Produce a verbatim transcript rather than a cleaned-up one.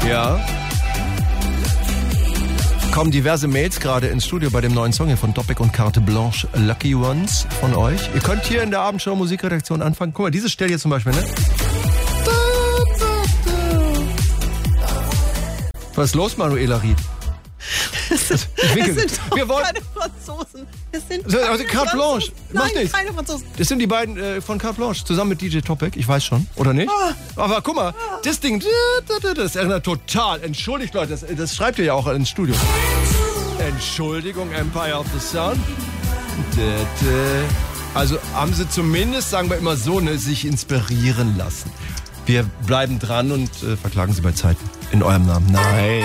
Ja. Kommen diverse Mails gerade ins Studio bei dem neuen Song hier von Topic und Carte Blanche, Lucky Ones von euch. Ihr könnt hier in der Abendshow Musikredaktion anfangen. Guck mal, diese Stelle hier zum Beispiel, ne? Was ist los, Manuela Ried? Das sind, Ich winke. das sind doch Wir wollen- keine Franzosen. Das sind Also, keine Carte Blanche. Franzosen. Macht Nein, nichts. keine Franzosen. Das sind die beiden äh, von Carte Blanche, zusammen mit D J Topic, ich weiß schon, oder nicht? Aber guck mal, das Ding, das erinnert total, entschuldigt Leute, das, das schreibt ihr ja auch ins Studio. Entschuldigung, Empire of the Sun. Also haben sie zumindest, sagen wir immer so, ne, sich inspirieren lassen. Wir bleiben dran und äh, verklagen sie bei Zeiten in eurem Namen. Nein.